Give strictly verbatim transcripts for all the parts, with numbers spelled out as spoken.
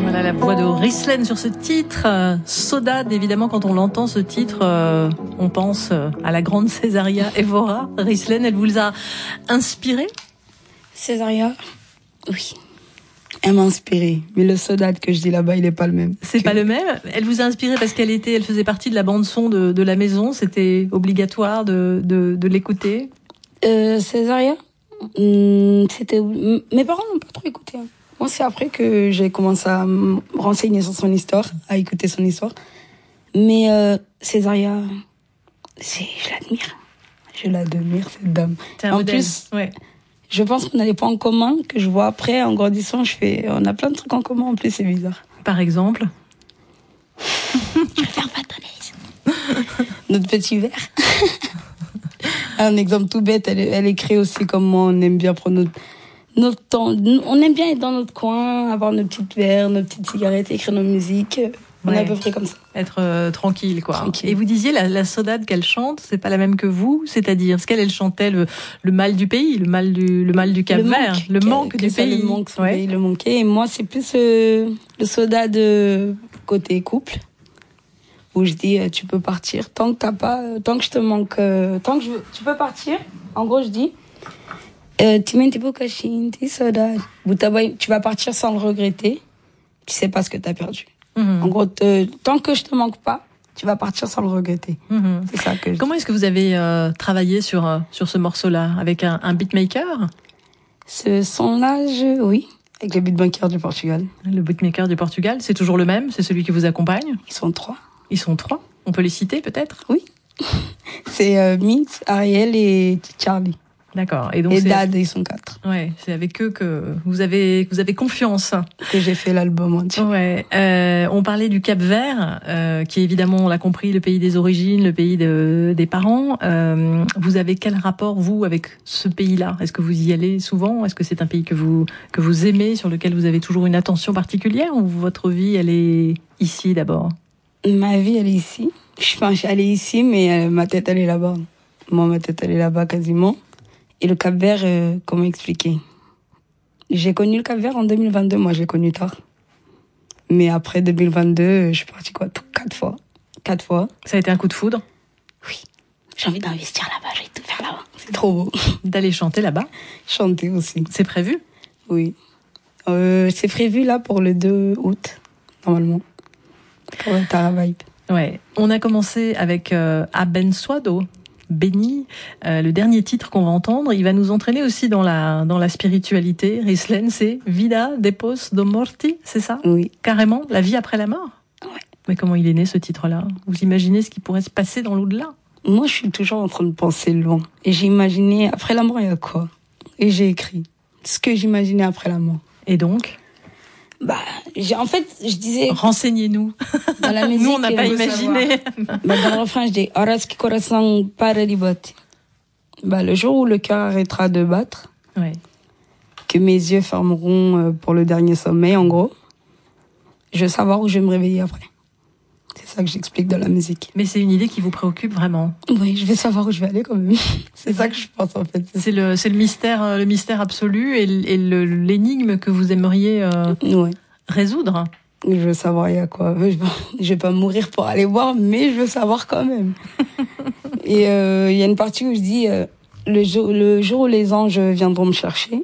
Voilà la voix de Rislen sur ce titre. Euh, Saudade, évidemment, quand on l'entend ce titre, euh, on pense euh, à la grande Césaria Évora. Rislen, elle vous a inspiré? Césaria, oui. Elle m'a inspiré. Mais le Saudade que je dis là-bas, il n'est pas le même. C'est que... pas le même. Elle vous a inspiré parce qu'elle était, elle faisait partie de la bande son de, de la maison. C'était obligatoire de, de, de l'écouter. Euh, Césaria, hum, c'était. Mes parents n'ont pas trop écouté. Hein. Moi, c'est après que j'ai commencé à me renseigner sur son histoire, à écouter son histoire. Mais euh, Césaria, c'est, je l'admire. Je l'admire, cette dame. Un en modèle. plus, ouais. Je pense qu'on n'a des points en commun que je vois après, en grandissant, je fais, on a plein de trucs en commun, en plus, c'est bizarre. Par exemple? Je préfère pas donner. Notre petit verre. Un exemple tout bête, elle, elle écrit aussi comme moi, on aime bien prendre notre, notre temps. On aime bien être dans notre coin, avoir nos petites verres, nos petites cigarettes, écrire nos musiques. On ouais. est à peu près comme ça. Être euh, tranquille, quoi. Tranquille. Et vous disiez, la, la Saudade qu'elle chante, c'est pas la même que vous? C'est-à-dire, est-ce qu'elle elle chantait le, le mal du pays, le mal du, le mal du Cap-Vert, le manque du ça, pays? Le manque, ouais. pays, le manquait. Et moi, c'est plus euh, le Saudade euh, côté couple, où je dis, euh, tu peux partir. Tant que t'as pas, euh, tant que je te manque, euh, tant que je veux, tu peux partir. En gros, je dis, euh, tu vas partir sans le regretter. Tu sais pas ce que t'as perdu. Mmh. En gros, te, tant que je te manque pas, tu vas partir sans le regretter. Mmh. C'est ça que je Comment dis. est-ce que vous avez euh, travaillé sur, euh, sur ce morceau-là? Avec un, un beatmaker? Ce son-là, je... oui, avec le beatmaker du Portugal. Le beatmaker du Portugal, c'est toujours le même? C'est celui qui vous accompagne? Ils sont trois. Ils sont trois? On peut les citer, peut-être? Oui. C'est euh, Mix, Ariel et Charlie. D'accord. Et, donc et c'est... Dad, ils sont quatre. Ouais, c'est avec eux que vous avez, que vous avez confiance. Que j'ai fait l'album entier. Ouais. Euh, on parlait du Cap-Vert, euh, qui est évidemment, on l'a compris, le pays des origines, le pays de, des parents. Euh, vous avez quel rapport, vous, avec ce pays-là? Est-ce que vous y allez souvent? Est-ce que c'est un pays que vous, que vous aimez, sur lequel vous avez toujours une attention particulière, ou votre vie, elle est ici d'abord? Ma vie, elle est ici. Je pense elle est ici, mais euh, ma tête, elle est là-bas. Moi, ma tête, elle est là-bas quasiment. Et le Cap-Vert, euh, comment expliquer? J'ai connu le Cap-Vert en deux mille vingt-deux, moi je l'ai connu tard. Mais après deux mille vingt-deux, je suis partie quoi, tout, quatre fois. Quatre fois. Ça a été un coup de foudre? Oui. J'ai envie d'investir là-bas, je vais tout faire là-bas. C'est trop beau. D'aller chanter là-bas? Chanter aussi. C'est prévu? Oui. Euh, c'est prévu là pour le deux août, normalement. Pour le Tara Vibe. Ouais. On a commencé avec euh, Abençoado. Béni, euh, le dernier titre qu'on va entendre, il va nous entraîner aussi dans la dans la spiritualité. Rislen, c'est Vida depois do morti, c'est ça? Oui. Carrément, la vie après la mort? Ouais. Mais comment il est né ce titre-là? Vous imaginez ce qui pourrait se passer dans l'au-delà? Moi, je suis toujours en train de penser loin. Et j'ai imaginé, après la mort, il y a quoi? Et j'ai écrit ce que j'imaginais après la mort. Et donc? Bah, j'ai, en fait, je disais... Renseignez-nous. Dans la musique, nous, on n'a pas imaginé. Bah, dans le refrain, je dis, Araski coração para de bater. Bah, le jour où le cœur arrêtera de battre, ouais. que mes yeux fermeront pour le dernier sommeil, en gros, je veux savoir où je vais me réveiller après. C'est ça que j'explique dans la musique. Mais c'est une idée qui vous préoccupe vraiment? Oui, je vais savoir où je vais aller quand même. C'est ça que je pense en fait. C'est le, c'est le mystère, le mystère absolu et, et le, l'énigme que vous aimeriez euh, ouais. résoudre. Je veux savoir il y a quoi. Je vais, je vais pas mourir pour aller voir, mais je veux savoir quand même. Et il euh, y a une partie où je dis euh, le jour, le jour où les anges viendront me chercher,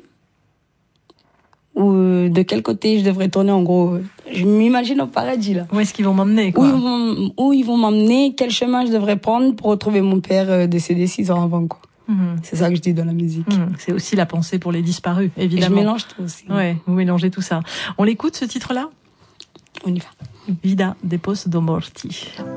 ou euh, de quel côté je devrais tourner en gros. Je m'imagine au paradis là. Où est-ce qu'ils vont m'emmener quoi? Où ils vont, où ils vont m'emmener, quel chemin je devrais prendre pour retrouver mon père euh, décédé six ans avant quoi. Mmh. C'est ça que je dis dans la musique. Mmh. C'est aussi la pensée pour les disparus, évidemment. Et je mélange tout aussi. Ouais, vous mélangez tout ça. On l'écoute ce titre-là? On y va. Vida depois do morti.